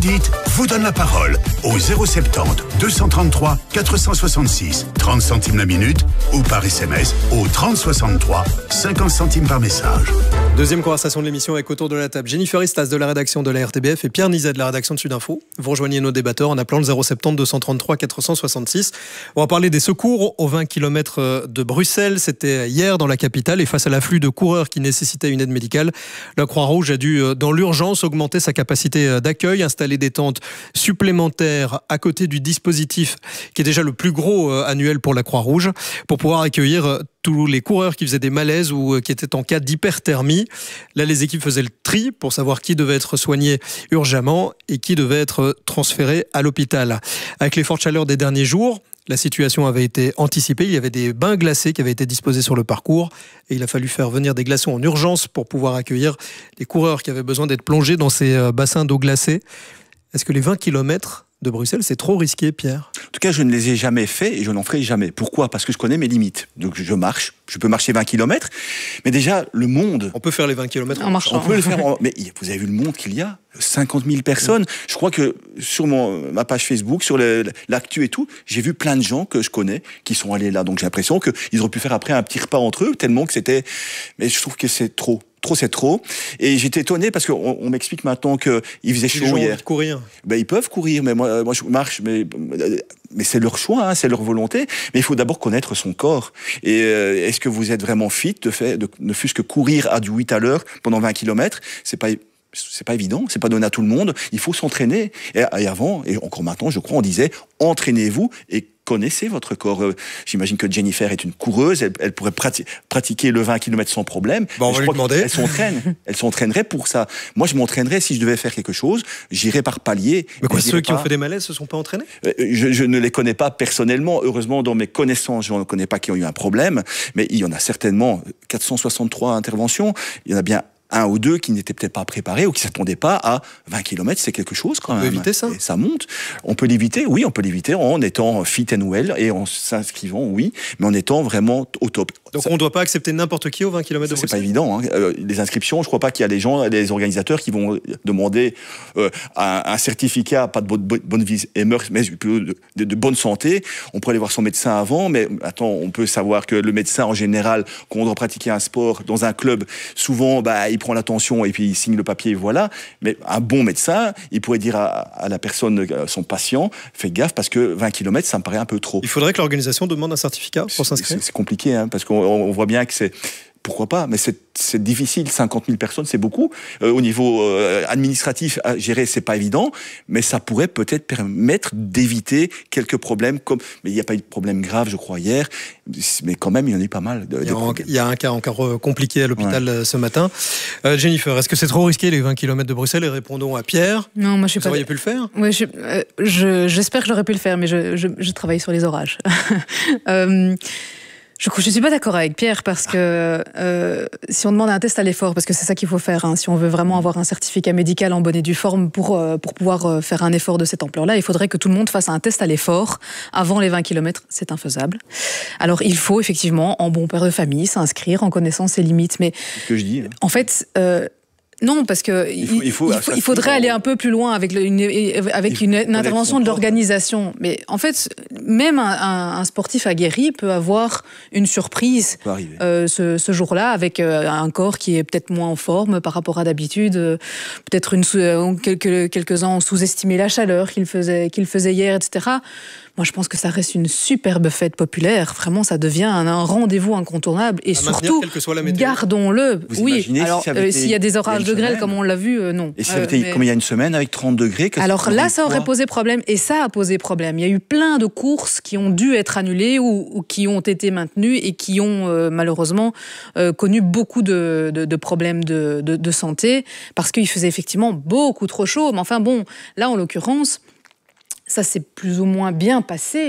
dites vous donne la parole au 070 233 466, 30 centimes la minute, ou par SMS au 3063, 50 centimes par message. Deuxième conversation de l'émission avec autour de la table Jennifer Istas de la rédaction de la RTBF et Pierre Nizet de la rédaction de Sudinfo. Vous rejoignez nos débatteurs en appelant le 070 233 466. On va parler des secours aux 20 km de Bruxelles. C'était hier dans la capitale et face à l'afflux de coureurs qui nécessitaient une aide médicale, la Croix-Rouge a dû dans l'urgence augmenter sa capacité d'accueil, installer des tentes supplémentaires à côté du dispositif qui est déjà le plus gros annuel pour la Croix-Rouge pour pouvoir accueillir tous les coureurs qui faisaient des malaises ou qui étaient en cas d'hyperthermie. Là, les équipes faisaient le tri pour savoir qui devait être soigné urgemment et qui devait être transféré à l'hôpital. Avec les fortes chaleurs des derniers jours, la situation avait été anticipée. Il y avait des bains glacés qui avaient été disposés sur le parcours et il a fallu faire venir des glaçons en urgence pour pouvoir accueillir les coureurs qui avaient besoin d'être plongés dans ces bassins d'eau glacée. Est-ce que les 20 km de Bruxelles, c'est trop risqué, Pierre? En tout cas, je ne les ai jamais faits et je n'en ferai jamais. Pourquoi ? Parce que je connais mes limites. Donc je marche, je peux marcher 20 km, mais déjà, le monde... On peut faire les 20 km en marchant. On peut le faire Mais vous avez vu le monde qu'il y a ? 50 000 personnes. Je crois que sur ma page Facebook, sur l'actu et tout, j'ai vu plein de gens que je connais qui sont allés là. Donc j'ai l'impression qu'ils auraient pu faire après un petit repas entre eux, tellement que c'était... Mais je trouve que c'est trop. C'est trop. Et j'étais étonné parce qu'on m'explique maintenant qu'il faisait chaud hier. Les gens ont envie de courir. Ils peuvent courir, mais moi je marche, mais c'est leur choix, c'est leur volonté. Mais il faut d'abord connaître son corps. Et est-ce que vous êtes vraiment fit de ne fût-ce que courir à du 8 à l'heure pendant 20 km ? C'est pas évident, c'est pas donné à tout le monde. Il faut s'entraîner. Et avant, et encore maintenant, je crois, on disait entraînez-vous et connaissez votre corps. J'imagine que Jennifer est une coureuse, elle pourrait pratiquer le 20 km sans problème. On va lui demander. Elle s'entraînerait pour ça. Moi, je m'entraînerais si je devais faire quelque chose. J'irais par palier. Mais quoi, ceux qui ont fait des malaises se sont pas entraînés ? Je ne les connais pas personnellement. Heureusement, dans mes connaissances, je ne connais pas qui ont eu un problème. Mais il y en a certainement 463 interventions. Il y en a bien un ou deux qui n'étaient peut-être pas préparés ou qui ne s'attendaient pas à 20 km, c'est quelque chose quand même. On peut éviter ça ? Et ça monte. On peut l'éviter, oui, on peut l'éviter en étant fit and well et en s'inscrivant, oui, mais en étant vraiment au top. Donc on ne doit pas accepter n'importe qui aux 20 km de Bruxelles ? C'est pas évident. Les inscriptions, je ne crois pas qu'il y a des organisateurs qui vont demander un certificat, pas de bonne vie et mœurs, mais de bonne santé. On peut aller voir son médecin avant, mais attends, on peut savoir que le médecin, en général, quand on doit pratiquer un sport dans un club, souvent, il prend l'attention et puis il signe le papier, voilà. Mais un bon médecin, il pourrait dire à la personne, son patient, fais gaffe parce que 20 km, ça me paraît un peu trop. Il faudrait que l'organisation demande un certificat pour s'inscrire. C'est compliqué, parce qu'on voit bien que c'est... Pourquoi pas ? Mais c'est difficile, 50 000 personnes, c'est beaucoup. Au niveau administratif, à gérer, c'est pas évident, mais ça pourrait peut-être permettre d'éviter quelques problèmes. Mais il n'y a pas eu de problème grave, je crois, hier, mais quand même, il y en a eu pas mal. Il y a un cas encore compliqué à l'hôpital ce matin. Jennifer, est-ce que c'est trop risqué, les 20 km de Bruxelles ? Et répondons à Pierre. Non, moi je suis pas... Vous auriez pu le faire ? Oui, j'espère que j'aurais pu le faire, mais je travaille sur les orages. Je ne suis pas d'accord avec Pierre parce que si on demande un test à l'effort, parce que c'est ça qu'il faut faire, si on veut vraiment avoir un certificat médical en bonne et due forme pour pouvoir faire un effort de cette ampleur-là, il faudrait que tout le monde fasse un test à l'effort avant les 20 km. C'est infaisable. Alors il faut effectivement, en bon père de famille, s'inscrire en connaissant ses limites. Mais c'est ce que je dis. En fait... non, parce que il faudrait aller un peu plus loin avec une intervention de l'organisation. Mais en fait, même un sportif aguerri peut avoir une surprise ce jour-là avec un corps qui est peut-être moins en forme par rapport à d'habitude. Peut-être quelques-uns ont sous-estimé la chaleur qu'il faisait hier, etc. Moi, je pense que ça reste une superbe fête populaire. Vraiment, ça devient un rendez-vous incontournable. Et surtout, gardons-le. Oui, alors s'il y a des orages de grêle, comme on l'a vu, non. Et si ça avait été comme il y a une semaine, avec 30 degrés... Alors là, ça aurait posé problème. Et ça a posé problème. Il y a eu plein de courses qui ont dû être annulées ou qui ont été maintenues et qui ont malheureusement connu beaucoup de problèmes de santé parce qu'il faisait effectivement beaucoup trop chaud. Mais enfin bon, là, en l'occurrence... Ça s'est plus ou moins bien passé.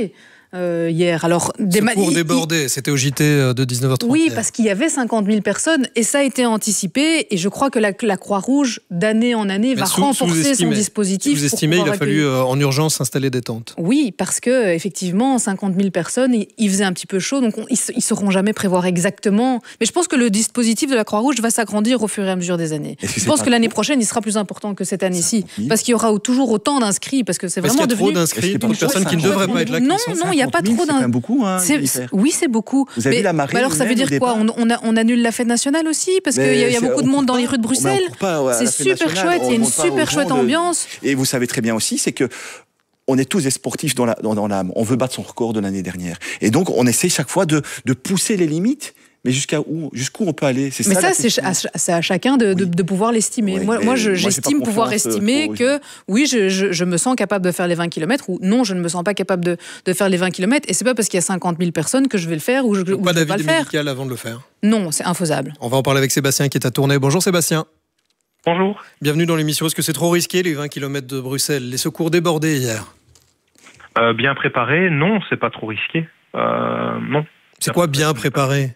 hier. Alors, secours débordé, c'était au JT de 19h30. Oui, parce qu'il y avait 50 000 personnes et ça a été anticipé. Et je crois que la Croix-Rouge, d'année en année, va renforcer son dispositif. Si vous estimez, il a fallu en urgence installer des tentes. Oui, parce que effectivement, 50 000 personnes, il faisait un petit peu chaud, donc ils ne sauront jamais prévoir exactement. Mais je pense que le dispositif de la Croix-Rouge va s'agrandir au fur et à mesure des années. Je pense que l'année prochaine, il sera plus important que cette année-ci, parce qu'il y aura toujours autant d'inscrits, parce que c'est vraiment devenu... Trop d'inscrits, trop de personnes qui ne devraient pas être là. Non, il n'y a pas trop d'inscrits. C'est quand même beaucoup, hein, oui, c'est beaucoup. Vous avez vu la marée. Alors ça veut dire quoi ? On annule la fête nationale aussi, parce qu'il y a beaucoup de monde dans les rues de Bruxelles. C'est super chouette, il y a une super chouette ambiance. Et vous savez très bien aussi, c'est que on est tous des sportifs dans l'âme. On veut battre son record de l'année dernière. Et donc, on essaie chaque fois de pousser les limites. Mais jusqu'où on peut aller? C'est c'est à chacun de pouvoir l'estimer. Oui, moi, j'estime pouvoir estimer que oui, je me sens capable de faire les 20 km ou non, je ne me sens pas capable de faire les 20 km. Et c'est pas parce qu'il y a 50 000 personnes que je vais le faire ou je ne vais pas le faire. Pas d'avis médical avant de le faire? Non, c'est infaisable. On va en parler avec Sébastien qui est à Tournai. Bonjour Sébastien. Bonjour. Bienvenue dans l'émission. Est-ce que c'est trop risqué les 20 km de Bruxelles? Les secours débordés hier? Bien préparé, non, c'est pas trop risqué. Non. C'est quoi bien préparé?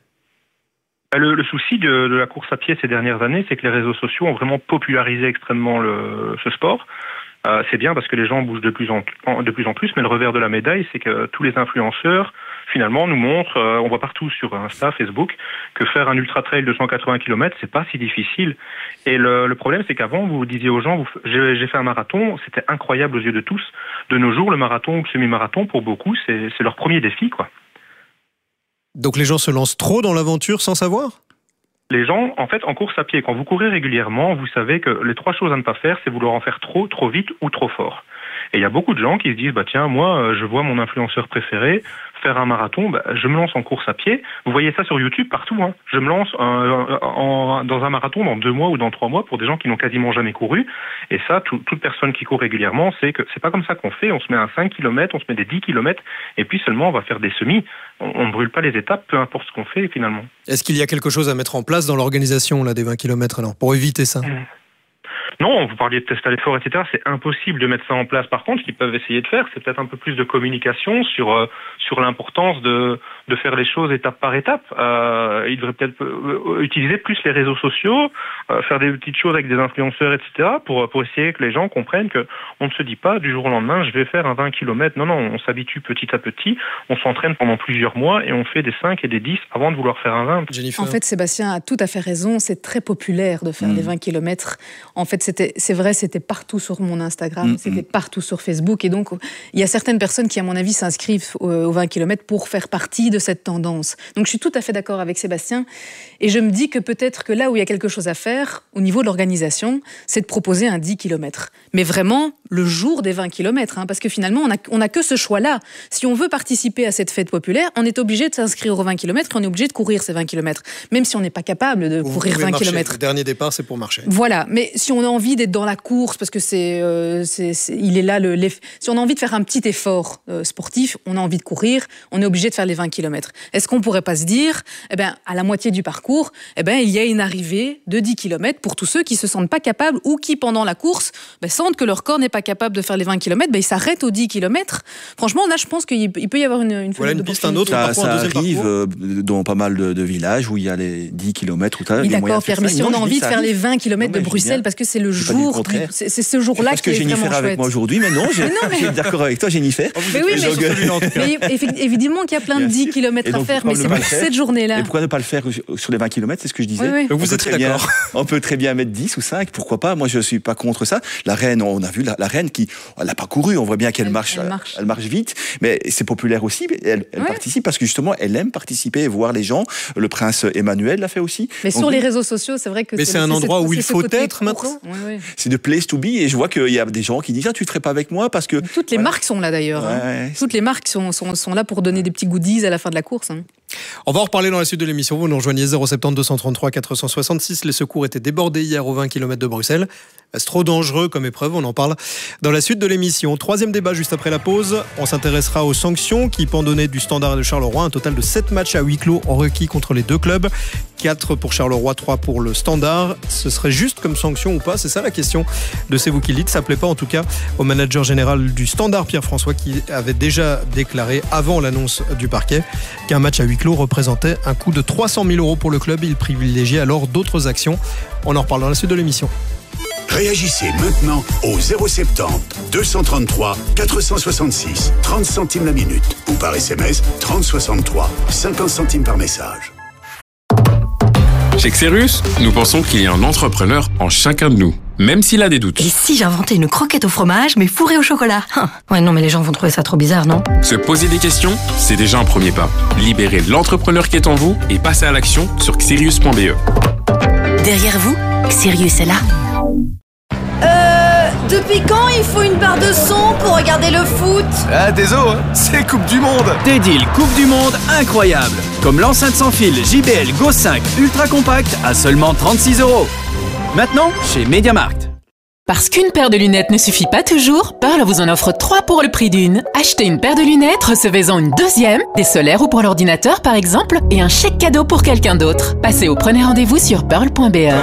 Le souci de la course à pied ces dernières années, c'est que les réseaux sociaux ont vraiment popularisé extrêmement ce sport. C'est bien parce que les gens bougent de plus en plus, mais le revers de la médaille, c'est que tous les influenceurs, finalement, nous montrent, on voit partout sur Insta, Facebook, que faire un ultra-trail de 180 km, c'est pas si difficile. Et le problème, c'est qu'avant, vous disiez aux gens, j'ai fait un marathon, c'était incroyable aux yeux de tous. De nos jours, le marathon ou le semi-marathon, pour beaucoup, c'est leur premier défi, quoi. Donc les gens se lancent trop dans l'aventure sans savoir? Les gens, en fait, en course à pied, quand vous courez régulièrement, vous savez que les 3 choses à ne pas faire, c'est vouloir en faire trop vite ou trop fort. Et il y a beaucoup de gens qui se disent, tiens, moi, je vois mon influenceur préféré faire un marathon, je me lance en course à pied. Vous voyez ça sur YouTube partout, hein. Je me lance dans un marathon dans 2 mois ou dans 3 mois pour des gens qui n'ont quasiment jamais couru. Et ça, toute personne qui court régulièrement sait que c'est pas comme ça qu'on fait. On se met à 5 km, on se met des 10 km, et puis seulement on va faire des semis. On ne brûle pas les étapes, peu importe ce qu'on fait finalement. Est-ce qu'il y a quelque chose à mettre en place dans l'organisation des 20 km alors, pour éviter ça? Non, vous parliez de test à l'effort, etc. C'est impossible de mettre ça en place. Par contre, ce qu'ils peuvent essayer de faire, c'est peut-être un peu plus de communication sur l'importance de faire les choses étape par étape. Ils devraient peut-être utiliser plus les réseaux sociaux, faire des petites choses avec des influenceurs, etc. pour essayer que les gens comprennent qu'on ne se dit pas du jour au lendemain, je vais faire un 20 km. Non, on s'habitue petit à petit, on s'entraîne pendant plusieurs mois et on fait des 5 et des 10 avant de vouloir faire un 20. Jennifer. En fait, Sébastien a tout à fait raison. C'est très populaire de faire les 20 km. En fait, c'est vrai, c'était partout sur mon Instagram, c'était partout sur Facebook. Et donc, il y a certaines personnes qui, à mon avis, s'inscrivent aux 20 km pour faire partie de cette tendance. Donc, je suis tout à fait d'accord avec Sébastien. Et je me dis que peut-être que là où il y a quelque chose à faire, au niveau de l'organisation, c'est de proposer un 10 km. Mais vraiment, le jour des 20 km. Parce que finalement, on n'a que ce choix-là. Si on veut participer à cette fête populaire, on est obligé de s'inscrire aux 20 km et on est obligé de courir ces 20 km. Même si on n'est pas capable de courir 20 km. Le dernier départ, c'est pour marcher. Voilà. Mais si on a envie d'être dans la course, parce que il est là, si on a envie de faire un petit effort sportif, on a envie de courir, on est obligé de faire les 20 km. Est-ce qu'on pourrait pas se dire, à la moitié du parcours, il y a une arrivée de 10 km pour tous ceux qui se sentent pas capables ou qui, pendant la course, sentent que leur corps n'est pas capable de faire les 20 km, ils s'arrêtent aux 10 km. Franchement, là, je pense qu'il peut y avoir une voilà une piste, un autre parcours, ça un deuxième arrive parcours. Dans pas mal de villages où il y a les 10 km. Oui, d'accord, Pierre, mais si on a envie de faire les 20 km de Bruxelles, parce que c'est le jour, c'est ce jour-là qui est vraiment chouette. Parce que Jennifer avec moi aujourd'hui, mais non, je suis d'accord avec toi, Jennifer. Mais oui, mais évidemment qu'il y a plein de 10 km à faire, mais c'est pour cette journée-là. Et pourquoi ne pas le faire sur les 20 km, c'est ce que je disais. Oui. Donc vous êtes d'accord. On peut très bien mettre 10 ou 5, pourquoi pas. Moi, je ne suis pas contre ça. La reine, on a vu la reine qui, elle n'a pas couru, on voit bien qu'elle marche vite, mais c'est populaire aussi, elle participe parce que justement, elle aime participer et voir les gens. Le prince Emmanuel l'a fait aussi. Mais sur les réseaux sociaux, c'est vrai que c'est un endroit où il faut être maintenant. C'est de place to be, et je vois qu'il y a des gens qui disent tu ne ferais pas avec moi parce que... Toutes les marques sont là d'ailleurs. Toutes les marques sont là pour donner des petits goodies à la fin de la course. On va en reparler dans la suite de l'émission. Vous nous rejoignez 070 233 466. Les secours étaient débordés hier aux 20 km de Bruxelles. C'est trop dangereux comme épreuve, on en parle dans la suite de l'émission. 3e débat juste après la pause. On s'intéressera aux sanctions qui pendonnaient du Standard de Charleroi. Un total de 7 matchs à huis clos ont requis contre les 2 clubs. 4 pour Charleroi, 3 pour le Standard. Ce serait juste comme sanction ou pas? C'est ça la question de C'est vous qui le dites. Ça plaît pas en tout cas au manager général du Standard, Pierre-François, qui avait déjà déclaré avant l'annonce du parquet qu'un match à huis clos représentait un coût de 300 000 € pour le club. Il privilégiait alors d'autres actions. On en reparle dans la suite de l'émission. Réagissez maintenant au 070 233 466 30 centimes la minute ou par SMS 3063 50 centimes par message. Chez Xerus, nous pensons qu'il y a un entrepreneur en chacun de nous, même s'il a des doutes. Et si j'inventais une croquette au fromage, mais fourrée au chocolat? Ouais, non, mais les gens vont trouver ça trop bizarre, non? Se poser des questions, c'est déjà un premier pas. Libérez l'entrepreneur qui est en vous et passez à l'action sur xerius.be. Derrière vous, Xerius est là. Depuis quand il faut une barre de son pour regarder le foot? Ah, désolé, c'est Coupe du Monde. Des deals Coupe du Monde incroyables. Comme l'enceinte sans fil JBL Go 5 Ultra Compact à seulement 36 €. Maintenant, chez MediaMarkt. Parce qu'une paire de lunettes ne suffit pas toujours, Pearl vous en offre 3 pour le prix d'une. Achetez une paire de lunettes, recevez-en une deuxième, des solaires ou pour l'ordinateur par exemple, et un chèque cadeau pour quelqu'un d'autre. Passez au premier rendez-vous sur pearl.be.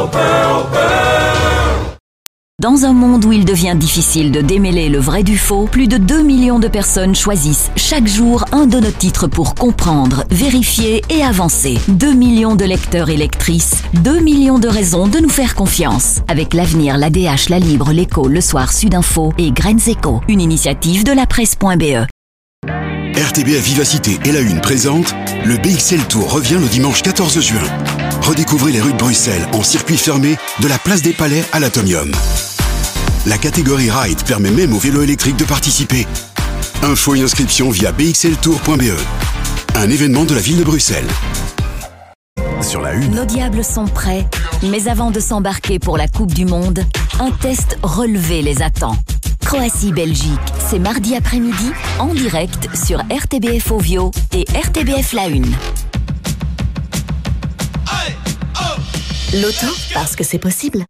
Dans un monde où il devient difficile de démêler le vrai du faux, plus de 2 millions de personnes choisissent chaque jour un de nos titres pour comprendre, vérifier et avancer. 2 millions de lecteurs et lectrices, 2 millions de raisons de nous faire confiance. Avec l'Avenir, l'ADH, La Libre, l'Écho, Le Soir, Sudinfo et Graines Éco, une initiative de la presse.be. RTBF Vivacité et La Une présente le BXL Tour revient le dimanche 14 juin. Redécouvrez les rues de Bruxelles en circuit fermé de la place des Palais à l'Atomium. La catégorie Ride permet même aux vélos électriques de participer. Infos et inscriptions via bxltour.be. Un événement de la ville de Bruxelles. Sur La Une. Nos diables sont prêts, mais avant de s'embarquer pour la Coupe du Monde, un test relevé les attend. Croatie-Belgique, c'est mardi après-midi, en direct sur RTBF Ovio et RTBF La Une. L'auto, parce que c'est possible.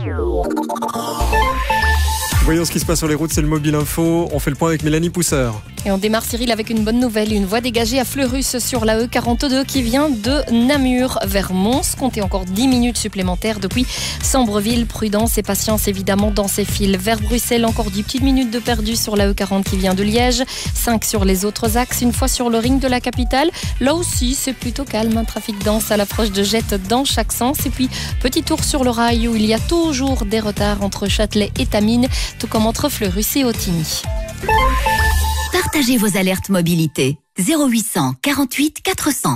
Voyons ce qui se passe sur les routes, c'est le Mobile Info. On fait le point avec Mélanie Pousseur. Et on démarre, Cyril, avec une bonne nouvelle. Une voie dégagée à Fleurus sur la E42 qui vient de Namur vers Mons. Comptez encore 10 minutes supplémentaires depuis Sambreville. Prudence et patience évidemment dans ces fils. Vers Bruxelles, encore 10 petites minutes de perdu sur la E40 qui vient de Liège. 5 sur les autres axes. Une fois sur le ring de la capitale, là aussi c'est plutôt calme. Un trafic dense à l'approche de Jette dans chaque sens. Et puis petit tour sur le rail où il y a toujours des retards entre Châtelet et Tamines, tout comme entre Fleurus et Ottigny. Partagez vos alertes mobilité. 0800 48 400.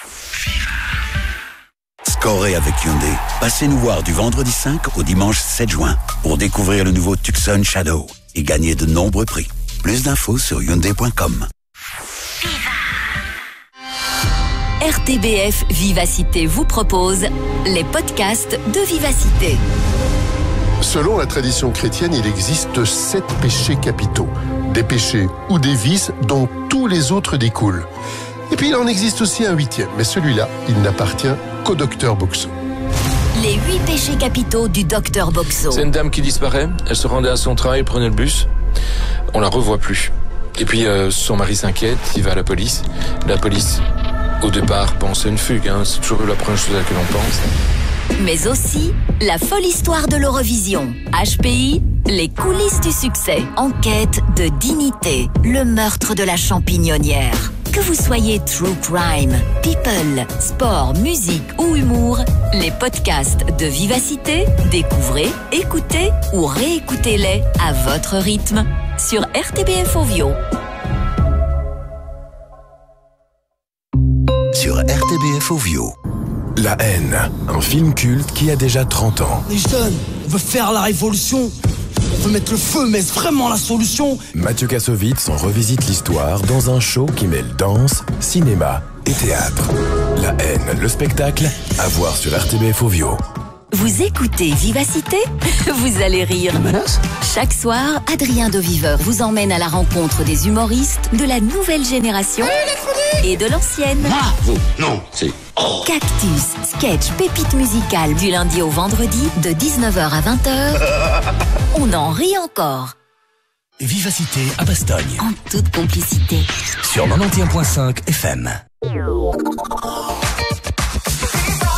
Scorez avec Hyundai. Passez nous voir du vendredi 5 au dimanche 7 juin pour découvrir le nouveau Tucson Shadow et gagner de nombreux prix. Plus d'infos sur hyundai.com. RTBF Vivacité vous propose les podcasts de Vivacité. Selon la tradition chrétienne, il existe 7 péchés capitaux. Des péchés ou des vices dont tous les autres découlent. Et puis il en existe aussi un 8e, mais celui-là, il n'appartient qu'au docteur Boxo. Les 8 péchés capitaux du docteur Boxo. C'est une dame qui disparaît, elle se rendait à son travail, prenait le bus, on la revoit plus. Et puis son mari s'inquiète, il va à la police. La police, au départ, pense à une fugue, c'est toujours la première chose à laquelle on pense. Mais aussi la folle histoire de l'Eurovision. HPI, les coulisses du succès. Enquête de dignité, le meurtre de la champignonnière. Que vous soyez true crime, people, sport, musique ou humour, les podcasts de Vivacité, découvrez, écoutez ou réécoutez-les à votre rythme sur RTBF Ovio. Sur RTBF Ovio. La haine, un film culte qui a déjà 30 ans. Les jeunes, on veut faire la révolution. On veut mettre le feu, mais est-ce vraiment la solution? Mathieu Kassovitz en revisite l'histoire dans un show qui mêle danse, cinéma et théâtre. La haine, le spectacle, à voir sur RTBF Ovio. Vous écoutez Vivacité? Vous allez rire. Chaque soir, Adrien de Viveur vous emmène à la rencontre des humoristes de la nouvelle génération et de l'ancienne. Ah, vous, non, c'est... Oh. Cactus, sketch, pépite musicale du lundi au vendredi de 19h à 20h. On en rit encore. Vivacité à Bastogne. En toute complicité. Sur 91.5 FM.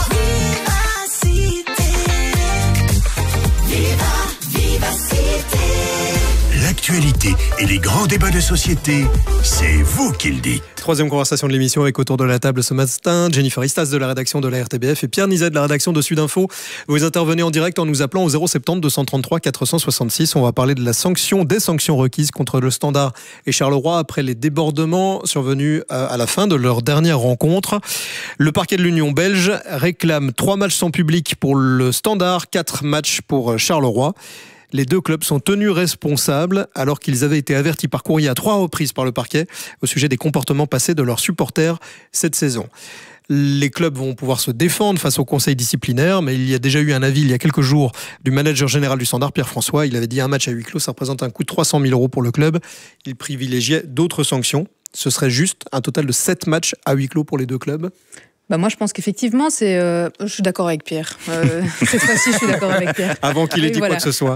l'actualité et les grands débats de société, c'est vous qui le dites. Troisième conversation de l'émission avec autour de la table ce matin, Jennifer Istas de la rédaction de la RTBF et Pierre Nizet de la rédaction de Sudinfo. Vous intervenez en direct en nous appelant au 070 233 466. On va parler de des sanctions requises contre le Standard et Charleroi après les débordements survenus à la fin de leur dernière rencontre. Le parquet de l'Union belge réclame 3 matchs sans public pour le Standard, 4 matchs pour Charleroi. Les deux clubs sont tenus responsables alors qu'ils avaient été avertis par courrier à 3 reprises par le parquet au sujet des comportements passés de leurs supporters cette saison. Les clubs vont pouvoir se défendre face au conseil disciplinaire, mais il y a déjà eu un avis il y a quelques jours du manager général du Standard, Pierre François. Il avait dit un match à huis clos, ça représente un coût de 300 000 € pour le club. Il privilégiait d'autres sanctions. Ce serait juste un total de 7 matchs à huis clos pour les deux clubs. Moi, je pense qu'effectivement, je suis d'accord avec Pierre. Cette fois-ci, je suis d'accord avec Pierre. Avant qu'il ait dit quoi que ce soit.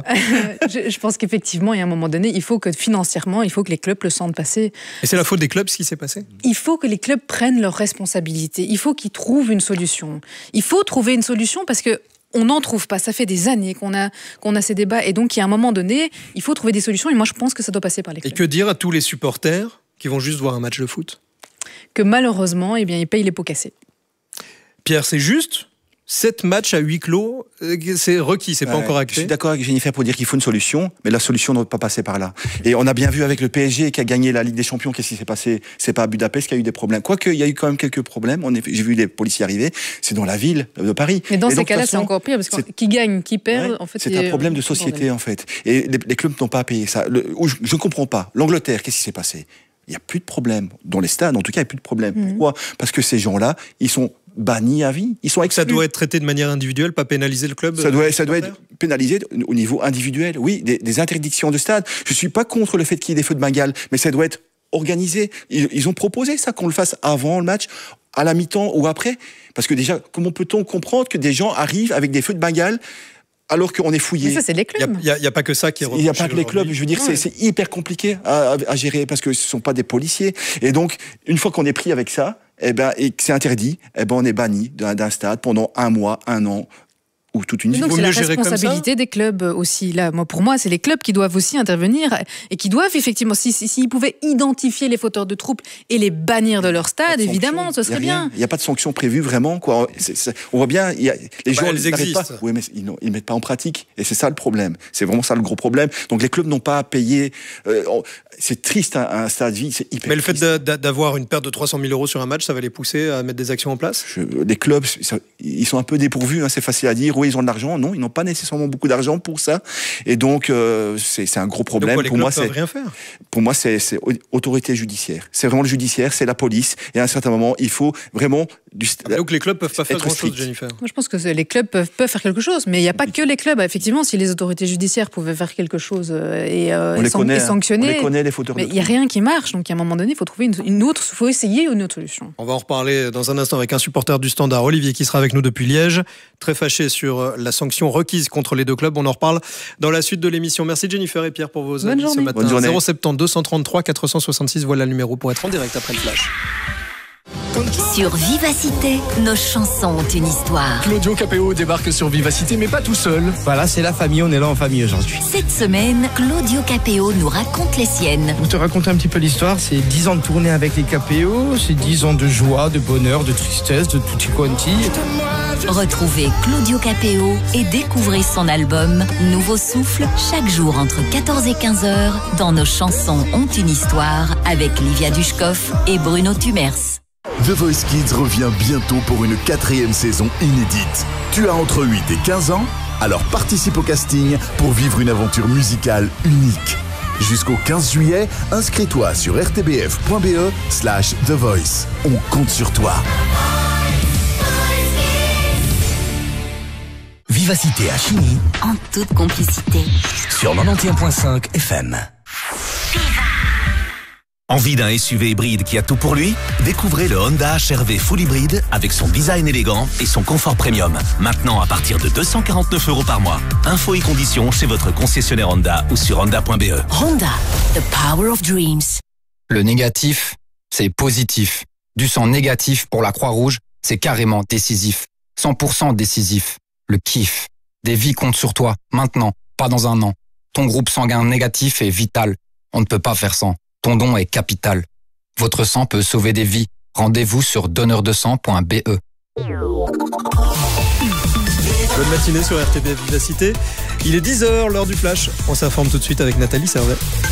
Je pense qu'effectivement, il y a un moment donné, il faut que financièrement, il faut que les clubs le sentent passer. Et c'est la faute des clubs, ce qui s'est passé ? Il faut que les clubs prennent leurs responsabilités. Il faut qu'ils trouvent une solution. Il faut trouver une solution parce que on n'en trouve pas. Ça fait des années qu'on a ces débats. Et donc, il y a un moment donné, il faut trouver des solutions. Et moi, je pense que ça doit passer par les clubs. Et que dire à tous les supporters qui vont juste voir un match de foot ? Que malheureusement, ils payent les pots cassés. Pierre, c'est juste 7 matchs à huis clos, c'est requis, c'est pas encore acté. Je suis d'accord avec Jennifer pour dire qu'il faut une solution, mais la solution ne doit pas passer par là. Et on a bien vu avec le PSG qui a gagné la Ligue des Champions, qu'est-ce qui s'est passé ? C'est pas à Budapest qu'il y a eu des problèmes. Quoique, il y a eu quand même quelques problèmes. J'ai vu des policiers arriver. C'est dans la ville de Paris. Mais dans ces cas-là, c'est encore pire, parce que qui gagne, qui perd, en fait. C'est un problème de société, en fait. Et les clubs n'ont pas à payer ça. Je ne comprends pas. L'Angleterre, qu'est-ce qui s'est passé ? Il n'y a plus de problème. Dans les stades, en tout cas, il n'y a plus de problème. Pourquoi ? Parce que ces gens-là, ils sont bannis à vie. Ils sont exclus. Ça doit être traité de manière individuelle, pas pénaliser le club. Ça doit être pénalisé au niveau individuel. Oui, des interdictions de stade. Je suis pas contre le fait qu'il y ait des feux de Bengale, mais ça doit être organisé. Ils ont proposé ça, qu'on le fasse avant le match, à la mi-temps ou après. Parce que déjà, comment peut-on comprendre que des gens arrivent avec des feux de Bengale alors qu'on est fouillé? Mais ça, c'est les clubs. Il n'y a pas que ça qui est reproché. Il n'y a pas que les clubs. Je veux dire, c'est hyper compliqué à gérer parce que ce ne sont pas des policiers. Et donc, une fois qu'on est pris avec ça, et que c'est interdit, on est banni d'un stade pendant 1 mois, 1 an. Ou toute une vie. Donc c'est la responsabilité des clubs aussi. Là, pour moi, c'est les clubs qui doivent aussi intervenir et qui doivent effectivement, s'ils pouvaient identifier les fauteurs de troubles et les bannir de leur stade, évidemment, ce serait bien. Il n'y a pas de sanction prévue vraiment, quoi. On voit bien, les gens elles existent. Pas. Oui, mais ils ne mettent pas en pratique. Et c'est ça le problème. C'est vraiment ça le gros problème. Donc les clubs n'ont pas à payer. C'est triste, un stade vide, c'est hyper. Mais le triste. fait d'avoir une perte de 300 000 € sur un match, ça va les pousser à mettre des actions en place? Les clubs, ils sont un peu dépourvus, c'est facile à dire. Oui, ils ont de l'argent. Non, ils n'ont pas nécessairement beaucoup d'argent pour ça. Et donc, c'est un gros problème. Donc, pour moi, peuvent rien faire. Pour moi, c'est autorité judiciaire. C'est vraiment le judiciaire, c'est la police. Et à un certain moment, il faut vraiment... Donc les clubs peuvent pas faire grand-chose, Jennifer. Moi, je pense que les clubs peuvent faire quelque chose, mais il n'y a pas que les clubs. Effectivement, si les autorités judiciaires pouvaient faire quelque chose et sanctionner, on les connaît, les fauteurs de troubles. Mais il n'y a rien qui marche. Donc, à un moment donné, il faut trouver faut essayer une autre solution. On va en reparler dans un instant avec un supporter du Standard, Olivier, qui sera avec nous depuis Liège, très fâché sur la sanction requise contre les deux clubs. On en reparle dans la suite de l'émission. Merci Jennifer et Pierre pour vos avis ce matin. Bonne journée. 070 233 466, voilà le numéro pour être en direct après le flash. Sur Vivacité, nos chansons ont une histoire. Claudio Capéo débarque sur Vivacité, mais pas tout seul. Voilà, c'est la famille, on est là en famille aujourd'hui. Cette semaine, Claudio Capéo nous raconte les siennes. Pour te raconter un petit peu l'histoire, c'est 10 ans de tournée avec les Capéo, c'est 10 ans de joie, de bonheur, de tristesse, de tutti quanti. Retrouvez Claudio Capéo et découvrez son album Nouveau Souffle chaque jour entre 14 et 15 heures dans Nos chansons ont une histoire avec Livia Dushkov et Bruno Tumers. The Voice Kids revient bientôt pour une 4e saison inédite. Tu as entre 8 et 15 ans? Alors participe au casting pour vivre une aventure musicale unique. Jusqu'au 15 juillet, inscris-toi sur rtbf.be/The Voice. On compte sur toi. Vivacité à Chigny. En toute complicité. Sur 91.5 FM. Envie d'un SUV hybride qui a tout pour lui? Découvrez le Honda HR-V Full Hybride avec son design élégant et son confort premium. Maintenant à partir de 249 € par mois. Infos et conditions chez votre concessionnaire Honda ou sur honda.be. Honda, the power of dreams. Le négatif, c'est positif. Du sang négatif pour la Croix-Rouge, c'est carrément décisif. 100% décisif. Le kiff. Des vies comptent sur toi, maintenant, pas dans un an. Ton groupe sanguin négatif est vital. On ne peut pas faire sans. Ton don est capital. Votre sang peut sauver des vies. Rendez-vous sur donneurdesang.be. Bonne matinée sur RTBF Vivacité. Il est 10h, l'heure du flash. On s'informe tout de suite avec Nathalie Servet.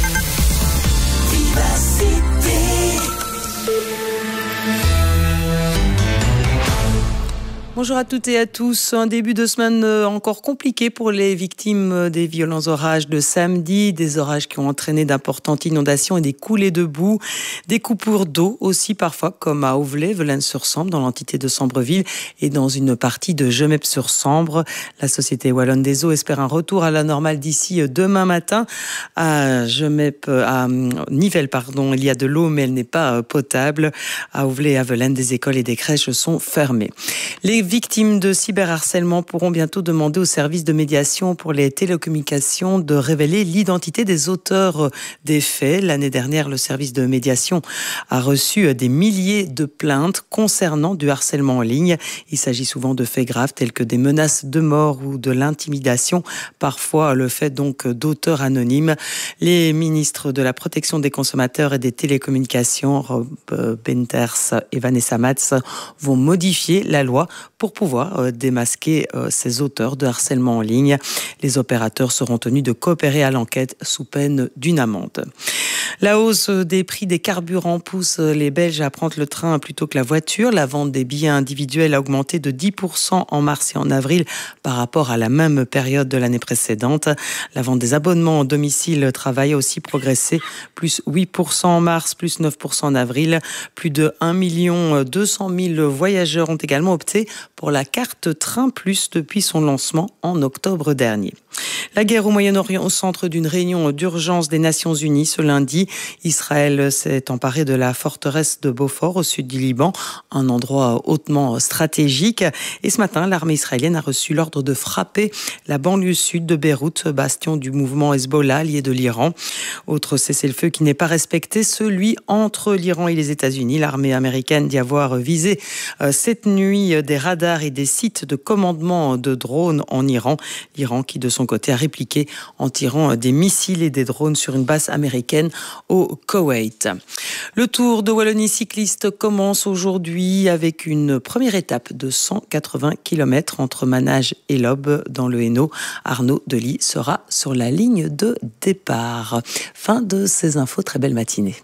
Bonjour à toutes et à tous. Un début de semaine encore compliqué pour les victimes des violents orages de samedi. Des orages qui ont entraîné d'importantes inondations et des coulées de boue. Des coupures d'eau aussi parfois, comme à Auvelay, Velens-sur-Sambre, dans l'entité de Sambreville et dans une partie de Gemep-sur-Sambre. La Société Wallonne des Eaux espère un retour à la normale d'ici demain matin. À Nivelles, il y a de l'eau, mais elle n'est pas potable. À Auvelay et à Velens, des écoles et des crèches sont fermées. Les victimes de cyberharcèlement pourront bientôt demander au service de médiation pour les télécommunications de révéler l'identité des auteurs des faits. L'année dernière, le service de médiation a reçu des milliers de plaintes concernant du harcèlement en ligne. Il s'agit souvent de faits graves tels que des menaces de mort ou de l'intimidation, parfois le fait donc d'auteurs anonymes. Les ministres de la protection des consommateurs et des télécommunications, Rob Benters et Vanessa Matz, vont modifier la loi pour pouvoir démasquer ces auteurs de harcèlement en ligne. Les opérateurs seront tenus de coopérer à l'enquête sous peine d'une amende. La hausse des prix des carburants pousse les Belges à prendre le train plutôt que la voiture. La vente des billets individuels a augmenté de 10% en mars et en avril par rapport à la même période de l'année précédente. La vente des abonnements en domicile travail a aussi progressé, plus 8% en mars, plus 9% en avril. Plus de 1 200 000 voyageurs ont également opté pour la carte Train Plus depuis son lancement en octobre dernier. La guerre au Moyen-Orient au centre d'une réunion d'urgence des Nations Unies ce lundi. Israël s'est emparé de la forteresse de Beaufort au sud du Liban, un endroit hautement stratégique. Et ce matin, l'armée israélienne a reçu l'ordre de frapper la banlieue sud de Beyrouth, bastion du mouvement Hezbollah lié de l'Iran. Autre cessez-le-feu qui n'est pas respecté, celui entre l'Iran et les États-Unis. L'armée américaine dit avoir visé cette nuit des radars et des sites de commandement de drones en Iran. L'Iran qui de son côté a répliqué en tirant des missiles et des drones sur une base américaine au Koweït. Le Tour de Wallonie cycliste commence aujourd'hui avec une première étape de 180 km entre Manage et Lobbes dans le Hainaut. Arnaud Delis sera sur la ligne de départ. Fin de ces infos, très belle matinée.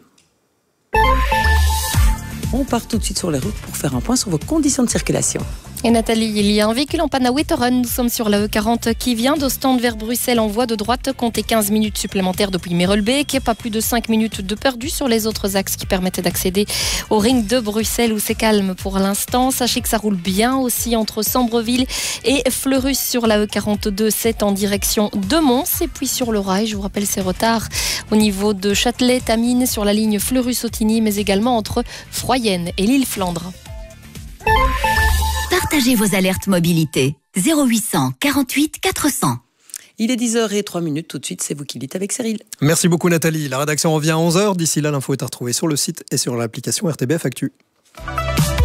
On part tout de suite sur les routes pour faire un point sur vos conditions de circulation. Et Nathalie, il y a un véhicule en panne à Wetteren. Nous sommes sur la E40 qui vient d'Ostende vers Bruxelles en voie de droite. Comptez 15 minutes supplémentaires depuis Merelbeek. Pas plus de 5 minutes de perdu sur les autres axes qui permettaient d'accéder au ring de Bruxelles où c'est calme pour l'instant. Sachez que ça roule bien aussi entre Sambreville et Fleurus sur la E42. C'est en direction de Mons. Et puis sur le rail, je vous rappelle ces retards au niveau de Châtelet-Tamines sur la ligne Fleurus-Autigny, mais également entre Froyenne et l'île Flandre. Partagez vos alertes mobilité. 0800 48 400. Il est 10h03. Tout de suite, c'est vous qui dites avec Cyril. Merci beaucoup Nathalie. La rédaction revient à 11h. D'ici là, l'info est à retrouver sur le site et sur l'application RTBF Actu.